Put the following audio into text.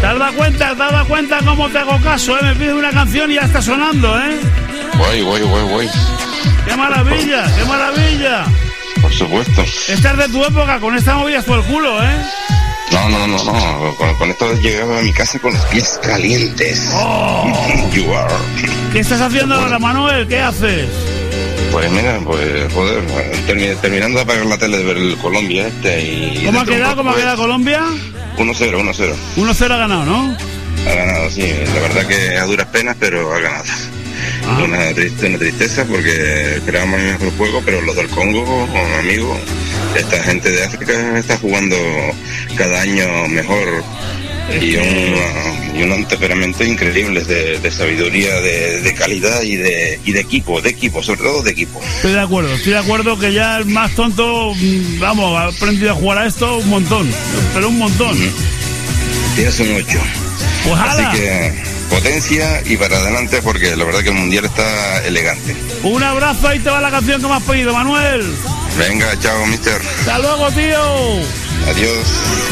¿Te has dado cuenta cómo te hago caso, Me pides una canción y ya está sonando, Guay. ¡Qué maravilla, qué maravilla! Por supuesto. Esta es de tu época, con esta movías por el culo, No. Con esto llegaba a mi casa con los pies calientes. Oh. You are. ¿Qué estás haciendo ahora, Manuel? ¿Qué haces? Pues mira, joder, terminando de apagar la tele de ver el Colombia y... ¿Cómo ha quedado Colombia? 1-0. 1-0 ha ganado, ¿no? Ha ganado, sí. La verdad que a duras penas, pero ha ganado. Una tristeza porque esperábamos el mejor juego, pero los del Congo, amigos, esta gente de África está jugando cada año mejor y un temperamento increíble de sabiduría, de calidad y de equipo, sobre todo de equipo. Estoy de acuerdo que ya el más tonto, ha aprendido a jugar a esto un montón, pero un montón. Tienes un 8. Pues así hala. que potencia y para adelante porque la verdad que el mundial está elegante. Un abrazo, ahí te va la canción que me has pedido, Manuel. Venga, chao, mister. Hasta luego, tío. Adiós.